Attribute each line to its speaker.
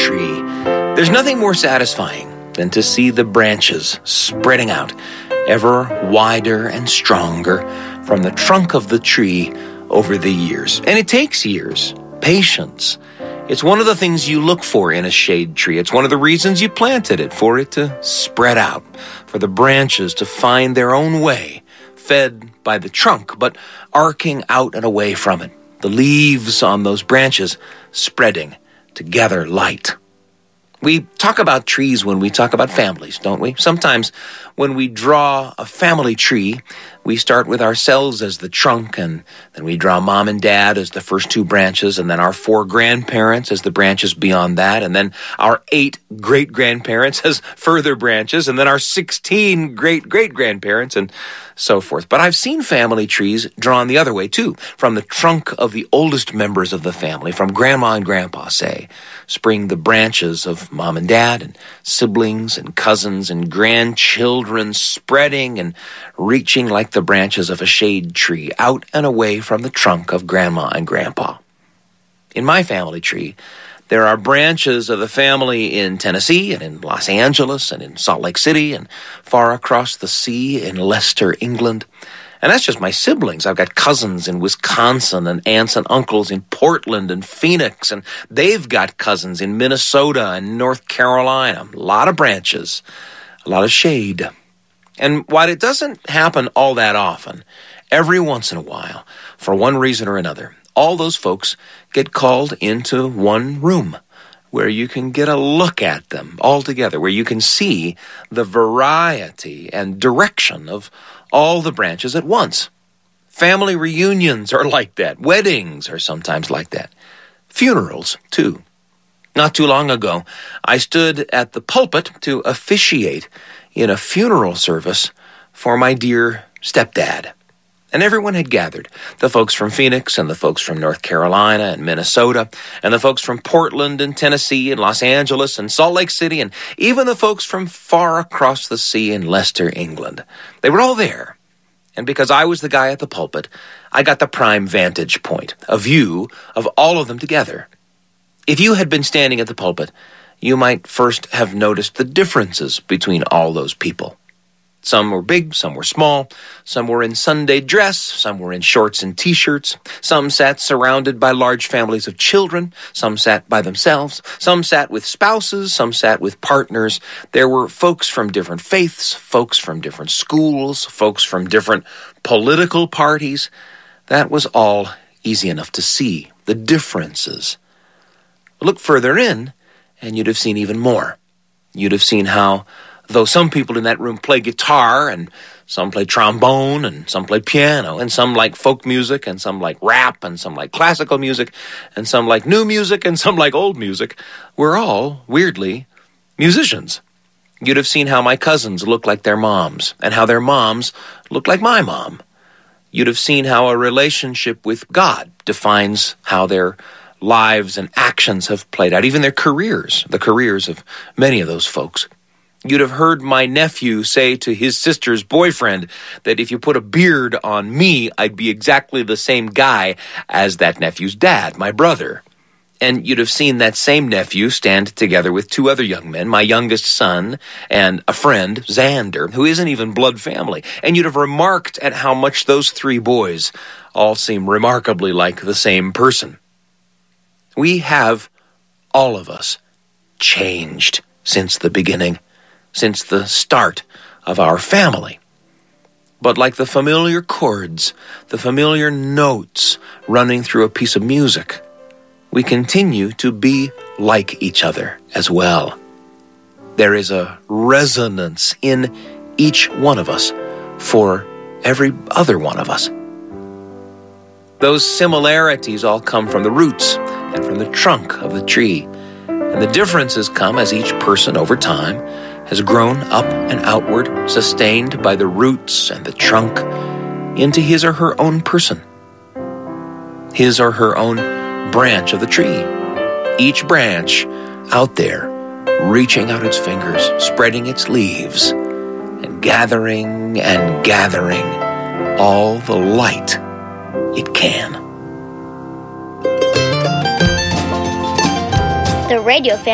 Speaker 1: tree. There's nothing more satisfying than to see the branches spreading out ever wider and stronger from the trunk of the tree over the years. And it takes years, patience. It's one of the things you look for in a shade tree. It's one of the reasons you planted it, for it to spread out, for the branches to find their own way, fed by the trunk, but arcing out and away from it. The leaves on those branches spreading to gather light. We talk about trees when we talk about families, don't we? Sometimes when we draw a family tree, we start with ourselves as the trunk, and then we draw mom and dad as the first two branches, and then our 4 grandparents as the branches beyond that, and then our 8 great-grandparents as further branches, and then our 16 great-great-grandparents, and so forth. But I've seen family trees drawn the other way, too, from the trunk of the oldest members of the family, from grandma and grandpa, say, spring the branches of mom and dad, and siblings and cousins and grandchildren spreading and reaching like the branches of a shade tree out and away from the trunk of grandma and grandpa. In my family tree, there are branches of the family in Tennessee and in Los Angeles and in Salt Lake City and far across the sea in Leicester, England. And that's just my siblings. I've got cousins in Wisconsin and aunts and uncles in Portland and Phoenix, and they've got cousins in Minnesota and North Carolina. A lot of branches, a lot of shade. And while it doesn't happen all that often, every once in a while, for one reason or another, all those folks get called into one room where you can get a look at them all together, where you can see the variety and direction of all the branches at once. Family reunions are like that. Weddings are sometimes like that. Funerals, too. Not too long ago, I stood at the pulpit to officiate in a funeral service for my dear stepdad. And everyone had gathered, the folks from Phoenix and the folks from North Carolina and Minnesota and the folks from Portland and Tennessee and Los Angeles and Salt Lake City and even the folks from far across the sea in Leicester, England. They were all there. And because I was the guy at the pulpit, I got the prime vantage point, a view of all of them together. If you had been standing at the pulpit, you might first have noticed the differences between all those people. Some were big, some were small, some were in Sunday dress, some were in shorts and t-shirts, some sat surrounded by large families of children, some sat by themselves, some sat with spouses, some sat with partners. There were folks from different faiths, folks from different schools, folks from different political parties. That was all easy enough to see, the differences. Look further in, and you'd have seen even more. You'd have seen how, though some people in that room play guitar, and some play trombone, and some play piano, and some like folk music, and some like rap, and some like classical music, and some like new music, and some like old music, we're all, weirdly, musicians. You'd have seen how my cousins look like their moms, and how their moms look like my mom. You'd have seen how a relationship with God defines how their lives and actions have played out, even their careers, the careers of many of those folks. You'd have heard my nephew say to his sister's boyfriend that if you put a beard on me, I'd be exactly the same guy as that nephew's dad, my brother. And you'd have seen that same nephew stand together with 2 other young men, my youngest son and a friend, Xander, who isn't even blood family. And you'd have remarked at how much those 3 boys all seem remarkably like the same person. We have, all of us, changed since the beginning, since the start of our family. But like the familiar chords, the familiar notes running through a piece of music, we continue to be like each other as well. There is a resonance in each one of us for every other one of us. Those similarities all come from the roots and from the trunk of the tree. And the differences come as each person over time has grown up and outward, sustained by the roots and the trunk, into his or her own person, his or her own branch of the tree. Each branch out there, reaching out its fingers, spreading its leaves, and gathering all the light it can.
Speaker 2: The Radio